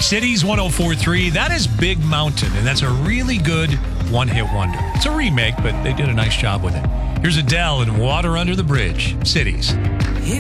Cities 104.3, that is Big Mountain, and that's a really good one-hit wonder. It's a remake, but they did a nice job with it. Here's Adele and Water Under the Bridge, Cities.